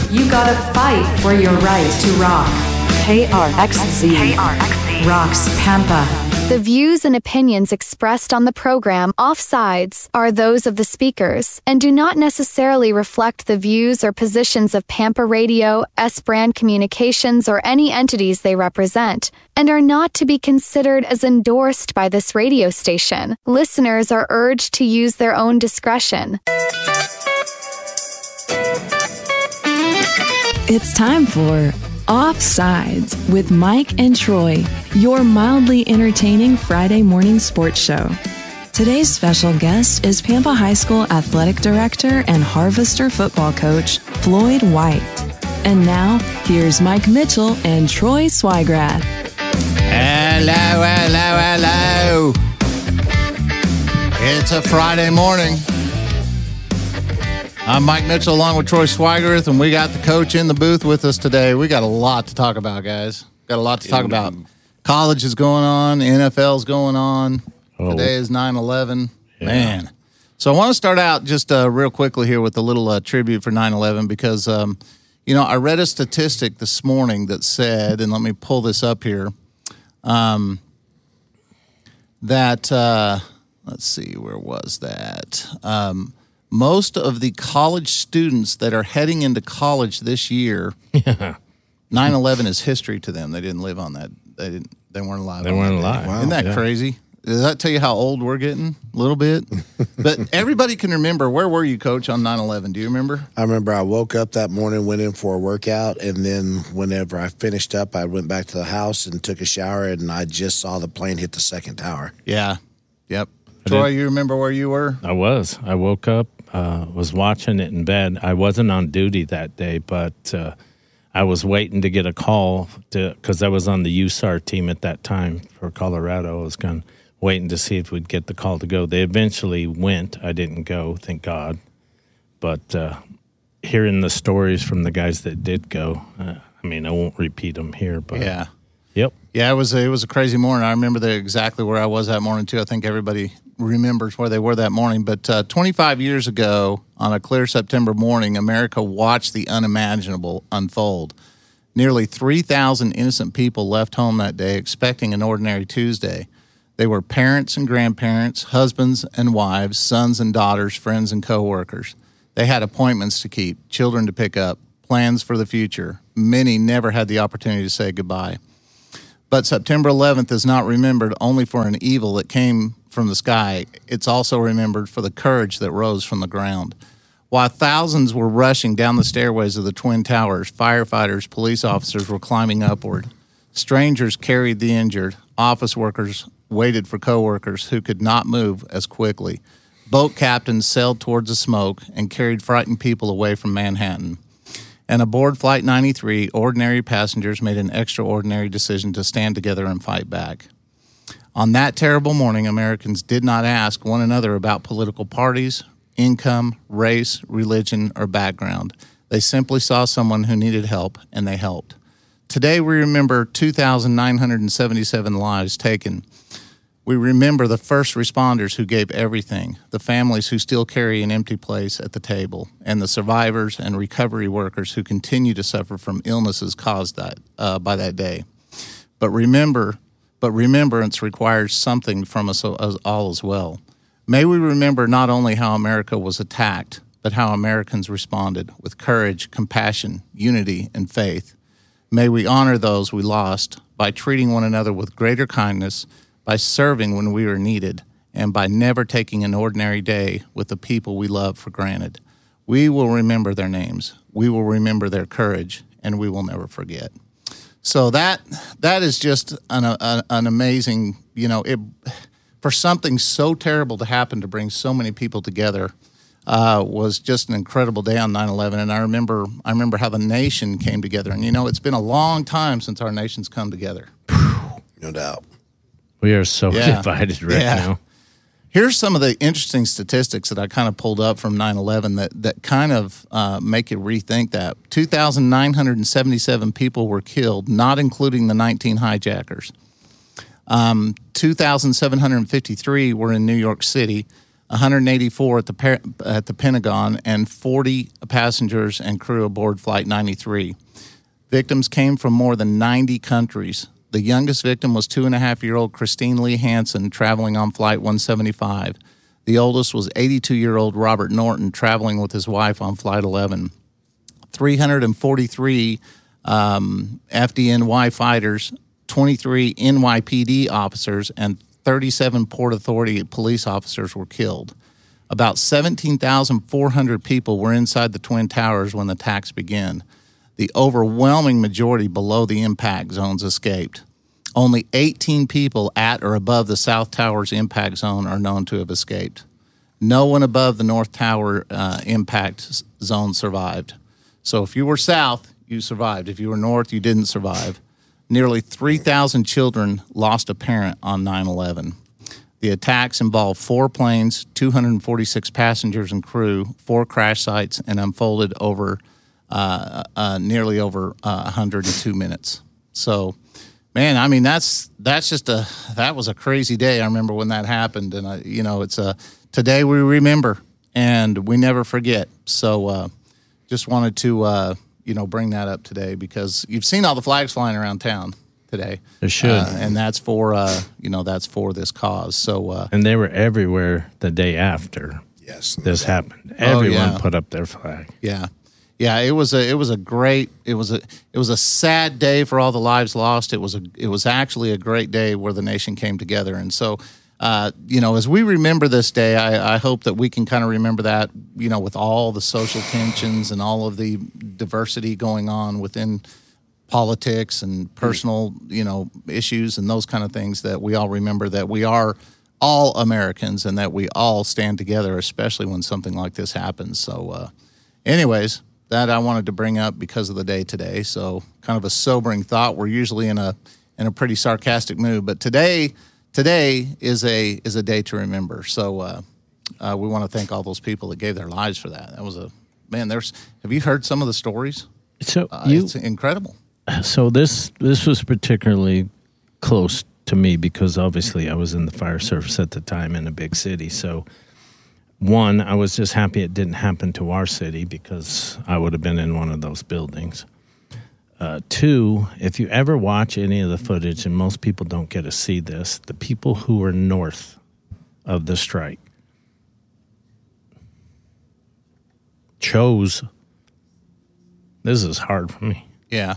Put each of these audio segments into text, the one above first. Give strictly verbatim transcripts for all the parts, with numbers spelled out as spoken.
You gotta fight for your right to rock. K R X Z. K R X Z. Rocks Pampa. The views and opinions expressed on the program Offsides are those of the speakers and do not necessarily reflect the views or positions of Pampa Radio, S-Brand Communications, or any entities they represent, and are not to be considered as endorsed by this radio station. Listeners are urged to use their own discretion. It's time for Offsides with Mike and Troy, your mildly entertaining Friday morning sports show. Today's special guest is Pampa High School Athletic Director and Harvester football coach, Floyd White. And now, here's Mike Mitchell and Troy Swigrath. Hello, hello, hello. It's a Friday morning. I'm Mike Mitchell along with Troy Swigrath, and we got the coach in the booth with us today. We got a lot to talk about, guys. Got a lot to talk about. College is going on. N F L is going on. Oh. Today is nine eleven. Yeah. Man. So I want to start out just uh, real quickly here with a little uh, tribute for nine eleven because, um, you know, I read a statistic this morning that said, and let me pull this up here, um, that, uh, let's see, where was that? Um Most of the college students that are heading into college this year, yeah. nine eleven is history to them. They didn't live on that. They didn't. They weren't alive. They weren't alive. Wow, Isn't that yeah. crazy? Does that tell you how old we're getting? A little bit. But everybody can remember. Where were you, Coach, on nine eleven? Do you remember? I remember I woke up that morning, went in for a workout, and then whenever I finished up, I went back to the house and took a shower, and I just saw the plane hit the second tower. Yeah. Yep. Troy, you remember where you were? I was. I woke up. Uh, was watching it in bed. I wasn't on duty that day, but uh, I was waiting to get a call because I was on the U S A R team at that time for Colorado. I was kind of waiting to see if we'd get the call to go. They eventually went. I didn't go, thank God. But uh, hearing the stories from the guys that did go, uh, I mean, I won't repeat them here, but yeah, yep, yeah, it was a, it was a crazy morning. I remember the, exactly where I was that morning too. I think everybody remembers where they were that morning. But uh, twenty-five years ago, on a clear September morning, America watched the unimaginable unfold. Nearly three thousand innocent people left home that day expecting an ordinary Tuesday. They were parents and grandparents, husbands and wives, sons and daughters, friends and coworkers. They had appointments to keep, children to pick up, plans for the future. Many never had the opportunity to say goodbye. But September eleventh is not remembered only for an evil that came from the sky. It's also remembered for the courage that rose from the ground. While thousands were rushing down the stairways of the Twin Towers, firefighters, police officers were climbing upward. Strangers carried the injured. Office workers waited for coworkers who could not move as quickly. Boat captains sailed towards the smoke and carried frightened people away from Manhattan. And aboard Flight ninety-three, ordinary passengers made an extraordinary decision to stand together and fight back. On that terrible morning, Americans did not ask one another about political parties, income, race, religion, or background. They simply saw someone who needed help, and they helped. Today, we remember two thousand nine hundred seventy-seven lives taken. We remember the first responders who gave everything, the families who still carry an empty place at the table, and the survivors and recovery workers who continue to suffer from illnesses caused that, uh, by that day. But remember, but remembrance requires something from us all as well. May we remember not only how America was attacked, but how Americans responded with courage, compassion, unity, and faith. May we honor those we lost by treating one another with greater kindness, by serving when we were needed, and by never taking an ordinary day with the people we love for granted. We will remember their names, we will remember their courage, and we will never forget. So that that is just an, a, an amazing, you know, it, for something so terrible to happen to bring so many people together uh, was just an incredible day on nine eleven. And I remember I remember how the nation came together. And, you know, it's been a long time since our nation's come together. No doubt. We are so yeah. divided right yeah. now. Here's some of the interesting statistics that I kind of pulled up from nine eleven that, that kind of uh, make you rethink that. two thousand nine hundred seventy-seven people were killed, not including the nineteen hijackers. Um, two thousand seven hundred fifty-three were in New York City. one hundred eighty-four at the par- at the Pentagon, and forty passengers and crew aboard Flight ninety-three. Victims came from more than ninety countries. The youngest victim was two-and-a-half-year-old Christine Lee Hansen, traveling on Flight one seventy-five. The oldest was eighty-two-year-old Robert Norton, traveling with his wife on Flight eleven. three hundred forty-three um, F D N Y fighters, twenty-three N Y P D officers, and thirty-seven Port Authority police officers were killed. About seventeen thousand four hundred people were inside the Twin Towers when the attacks began. The overwhelming majority below the impact zones escaped. Only eighteen people at or above the South Tower's impact zone are known to have escaped. No one above the North Tower uh, impact zone survived. So if you were south, you survived. If you were north, you didn't survive. Nearly three thousand children lost a parent on nine eleven. The attacks involved four planes, two hundred forty-six passengers and crew, four crash sites, and unfolded over uh, uh, nearly over uh, one hundred two minutes. So, man, I mean, that's that's just a that was a crazy day. I remember when that happened, and I, you know, it's a today we remember and we never forget. So, uh, just wanted to uh, you know bring that up today because you've seen all the flags flying around town today. It should, uh, and that's for uh, you know that's for this cause. So, uh, and they were everywhere the day after. Yes, this happened. Everyone oh, yeah. put up their flag. Yeah. Yeah, it was a it was a great it was a it was a sad day for all the lives lost. It was a it was actually a great day where the nation came together. And so, uh, you know, as we remember this day, I, I hope that we can kind of remember that, you know, with all the social tensions and all of the diversity going on within politics and personal, you know, issues and those kind of things, that we all remember that we are all Americans and that we all stand together, especially when something like this happens. So, uh, anyways. That I wanted to bring up because of the day today. So kind of a sobering thought. We're usually in a in a pretty sarcastic mood, but today today is a is a day to remember. So uh, uh, we want to thank all those people that gave their lives for that. That was a man. There's have you heard some of the stories? So uh, you, it's incredible. So this this was particularly close to me because obviously I was in the fire service at the time in a big city. So. One, I was just happy it didn't happen to our city because I would have been in one of those buildings. Uh, two, if you ever watch any of the footage, and most people don't get to see this, the people who were north of the strike chose, this is hard for me, Yeah.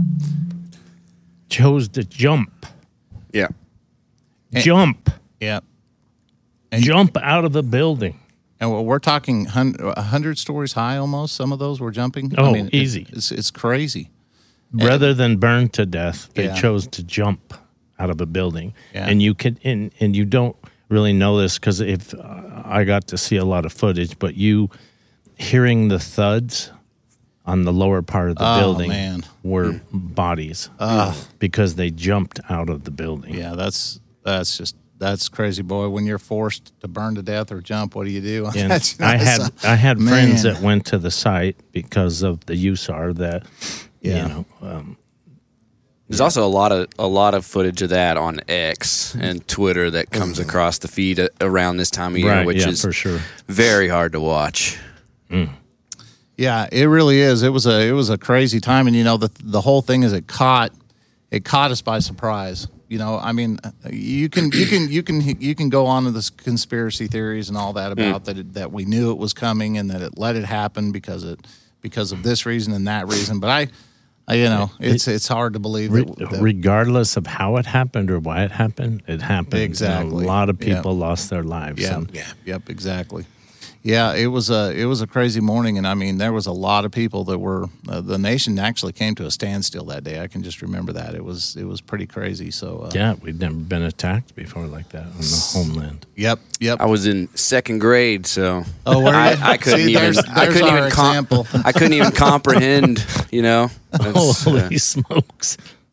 chose to jump. Yeah. Jump. Yeah. And jump out of the building. And we're talking a hundred stories high almost. Some of those were jumping. Oh, I mean, easy. It's, it's crazy. Rather than burn to death, they Yeah. chose to jump out of a building. Yeah. And you could, and, and you don't really know this because if uh, I got to see a lot of footage, but you hearing the thuds on the lower part of the Oh, building man. were bodies because they jumped out of the building. Yeah, that's that's just that's crazy, boy. When you're forced to burn to death or jump, what do you do? And That's- I had that's a- I had friends man. that went to the site because of the U S A R that Yeah. you know um, There's also a lot of a lot of footage of that on X and Twitter that comes across the feed a- around this time of year, right, which yeah, is for sure. very hard to watch. Yeah, it really is. It was a it was a crazy time, and you know the the whole thing is it caught it caught us by surprise. You know, I mean, you can you can you can you can go on to this conspiracy theories and all that about mm. that it, that we knew it was coming and that it let it happen because it because of this reason and that reason. But I, I you know, it's it's hard to believe that, that regardless of how it happened or why it happened, it happened. Exactly. And a lot of people Yep. lost their lives. Yeah, And yeah, yep, exactly. Yeah, it was a it was a crazy morning, and I mean there was a lot of people that were uh, the nation actually came to a standstill that day. I can just remember that it was it was pretty crazy. So uh, yeah, we'd never been attacked before like that on the homeland. Yep, yep. I was in second grade, so Oh, were you? I, I couldn't See, even there's- I there's couldn't our even com- example. I couldn't even comprehend. You know, That's, Holy uh, smokes!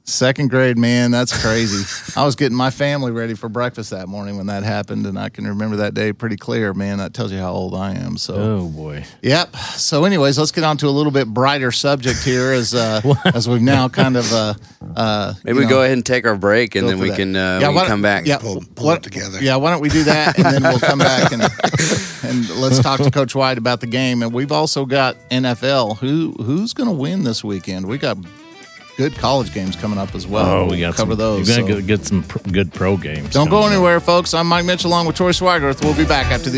Second grade, man, that's crazy. I was getting my family ready for breakfast that morning when that happened, and I can remember that day pretty clear, man. That tells you how old I am. So, Oh, boy. Yep. So, anyways, let's get on to a little bit brighter subject here as uh, as we've now kind of uh, uh, Maybe you we know, go ahead and take our break, and go then for we that. can, uh, Yeah, we why can don't- come back. Yeah, Pull, pull what- it together. Yeah, why don't we do that, and then we'll come back and and let's talk to Coach White about the game. And we've also got N F L. Who who's going to win this weekend? We got good college games coming up as well. Oh, we We'll got cover some, those. You got to so. get some pr- good pro games. Don't go coming up. anywhere, folks. I'm Mike Mitchell along with Troy Swagarth. We'll be back after the